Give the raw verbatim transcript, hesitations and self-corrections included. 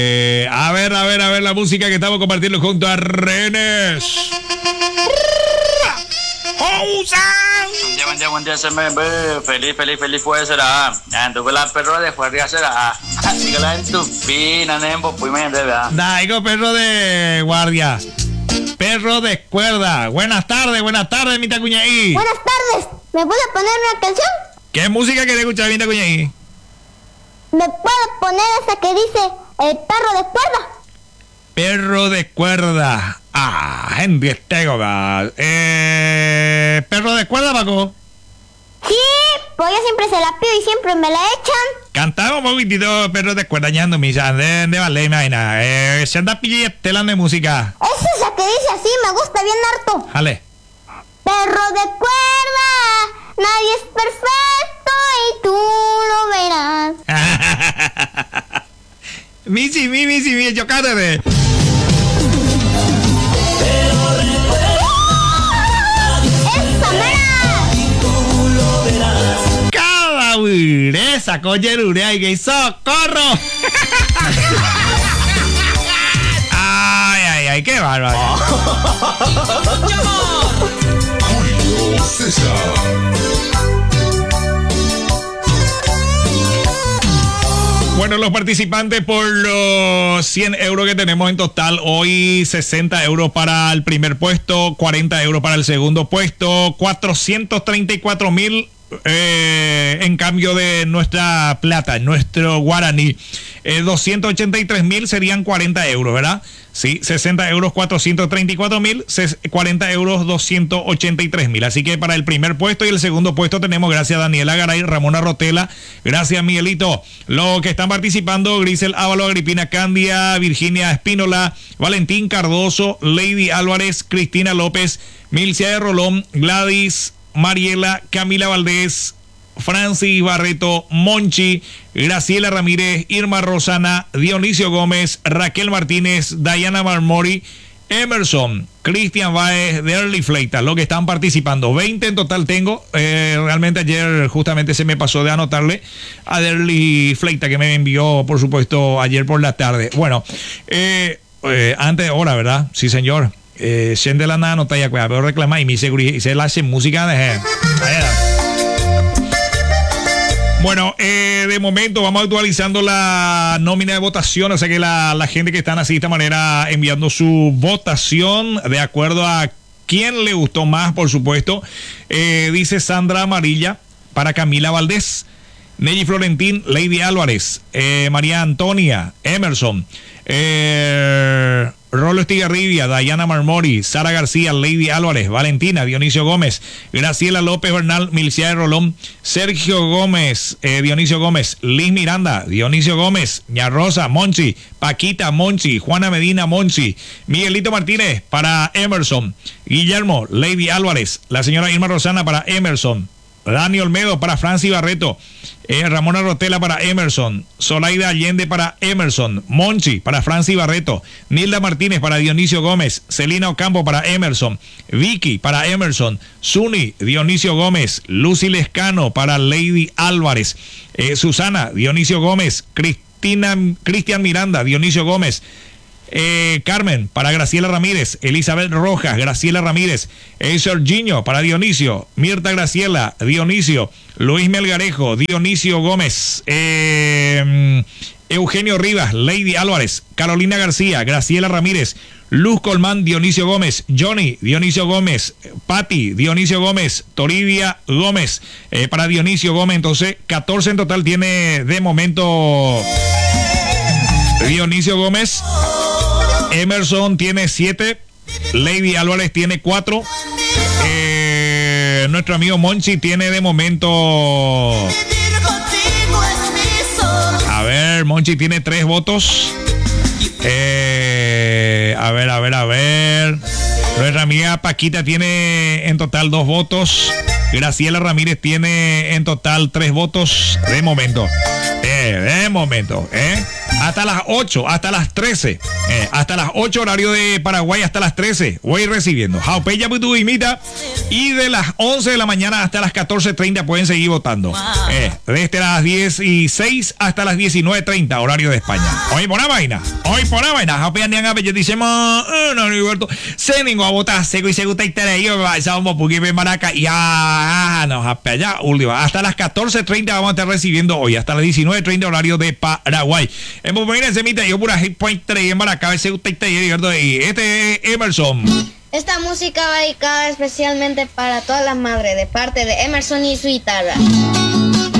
Eh, a ver, a ver, a ver la música que estamos compartiendo junto a Renes. Buen día, buen día, buen día, se me ve feliz, feliz, feliz fue será. Anduve la perro de fuerza será. Así que la en tu pina, nembo, pues me debe. Daigo, perro de guardia. Perro de cuerda. Buenas tardes, buenas tardes, mi tacuñaí. Buenas tardes. ¿Me puede poner una canción? ¿Qué música querés escuchar, mi tacuñaí? ¿Me puede poner esa que dice el perro de cuerda? Perro de cuerda. Ah, gente, eh, perro de cuerda, Paco. Sí, pues yo siempre se la pido y siempre me la echan. Cantaba un poquitito perro de cuerda, ñando, misa, de, de ballet, imagina. Eh, se anda pilla telan de música. Es esa que dice así, me gusta bien harto. Jale. Perro de cuerda, nadie es perfecto y tú lo verás. Misi, mi, misi, mi, yo cállate. Cada ureza, coyerurea y que socorro. Ay, ay, ay, qué bárbaro. Julio César. Bueno, los participantes por los cien euros que tenemos en total hoy, sesenta euros para el primer puesto, cuarenta euros para el segundo puesto, cuatrocientos treinta y cuatro mil eh, en cambio de nuestra plata, nuestro guaraní. Eh, doscientos ochenta y tres mil serían cuarenta euros, ¿verdad? Sí, sesenta euros, cuatrocientos treinta y cuatro mil, cuarenta euros, doscientos ochenta y tres mil. Así que para el primer puesto y el segundo puesto tenemos, gracias a Daniela Garay, Ramona Rotela, gracias Miguelito. Los que están participando: Grisel Ávalo, Agripina Candia, Virginia Espínola, Valentín Cardoso, Lady Álvarez, Cristina López, Milcia de Rolón, Gladys, Mariela, Camila Valdés, Francis Barreto, Monchi, Graciela Ramírez, Irma Rosana, Dionisio Gómez, Raquel Martínez, Dayana Marmori, Emerson, Cristian Baez, Derly Fleita, lo que están participando. veinte en total tengo. Eh, realmente ayer justamente se me pasó de anotarle a Derly Fleita, que me envió, por supuesto, ayer por la tarde. Bueno, eh, eh, antes de hora, ¿verdad? Sí, señor. Eh, de la nada no está ya, pero reclama y me dice, y se la hace música de... Bueno, eh, de momento vamos actualizando la nómina de votación, o sea que la, la gente que están así de esta manera enviando su votación de acuerdo a quién le gustó más, por supuesto. Eh, dice Sandra Amarilla para Camila Valdés, Nelly Florentín, Lady Álvarez, eh, María Antonia, Emerson, eh, Rolo Estigarribia, Dayana Marmori, Sara García, Lady Álvarez, Valentina, Dionisio Gómez, Graciela López Bernal, Milcia de Rolón, Sergio Gómez, eh, Dionisio Gómez, Liz Miranda, Dionisio Gómez, Ña Rosa, Monchi, Paquita, Monchi, Juana Medina, Monchi, Miguelito Martínez para Emerson, Guillermo, Lady Álvarez, la señora Irma Rosana para Emerson, Dani Olmedo para Francis Barreto, eh, Ramona Rotela para Emerson, Zolaida Allende para Emerson, Monchi para Francis Barreto, Nilda Martínez para Dionisio Gómez, Celina Ocampo para Emerson, Vicky para Emerson, Zuni, Dionisio Gómez, Lucy Lescano para Lady Álvarez, eh, Susana, Dionisio Gómez, Cristina, Cristian Miranda, Dionisio Gómez, Eh, Carmen para Graciela Ramírez, Elizabeth Rojas, Graciela Ramírez, eh, Serginho para Dionisio, Mirta Graciela, Dionisio, Luis Melgarejo, Dionisio Gómez, eh, Eugenio Rivas, Lady Álvarez, Carolina García, Graciela Ramírez, Luz Colmán, Dionisio Gómez, Johnny, Dionisio Gómez, Patti, Dionisio Gómez, Toribia Gómez, eh, para Dionisio Gómez. Entonces catorce en total tiene de momento Dionisio Gómez. Emerson tiene siete, Lady Álvarez tiene cuatro, eh, nuestro amigo Monchi tiene de momento, a ver, Monchi tiene tres votos, eh, a ver, a ver, a ver, nuestra amiga Paquita tiene en total dos votos, Graciela Ramírez tiene en total tres votos de momento. Eh, de momento, ¿eh? Hasta las ocho, hasta las trece, Eh, hasta las ocho, horario de Paraguay, hasta las trece. Voy recibiendo. Jaupeya Putubimita. Y de las once de la mañana hasta las catorce treinta pueden seguir votando. Eh, desde las dieciséis hasta las diecinueve treinta, horario de España. Hoy por la vaina. Hoy por la vaina. Jaupeya Nianga Peche dice, no, no, Heriberto. Se ningo a votar seco y se gusta y te yo vamos porque ven maraca. Y ya, no, Jaupeya, última. Hasta las catorce treinta vamos a estar recibiendo hoy. Hasta las diecinueve treinta, horario de Paraguay. En Bumina se emite yo pura hit point tres en Maracá. Se gusta y te y este es Emerson. Esta música va dedicada especialmente para todas las madres de parte de Emerson y su guitarra.